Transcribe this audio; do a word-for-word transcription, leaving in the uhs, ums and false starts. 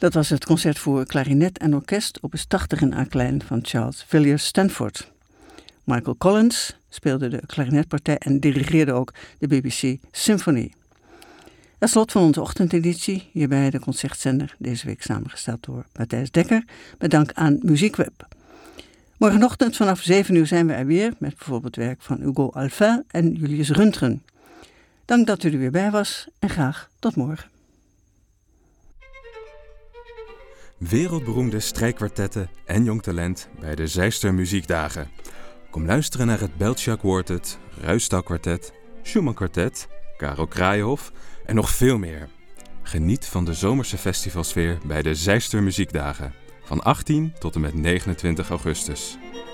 Dat was het concert voor klarinet en orkest opus tachtig in A-klein van Charles Villiers Stanford. Michael Collins speelde de klarinetpartij en dirigeerde ook de B B C Symphony. Het slot van onze ochtendeditie, hierbij de concertzender, deze week samengesteld door Matthijs Dekker, met dank aan Muziekweb. Morgenochtend vanaf zeven uur zijn we er weer, met bijvoorbeeld werk van Hugo Alphin en Julius Röntgen. Dank dat u er weer bij was en graag tot morgen. Wereldberoemde strijkkwartetten en jong talent bij de Zeister Muziekdagen. Kom luisteren naar het Beltja Quartet, Ruisdael Kwartet, Schumann Kwartet, Karel Kraaienhof en nog veel meer. Geniet van de zomerse festivalsfeer bij de Zeister Muziekdagen van achttien tot en met negenentwintig augustus.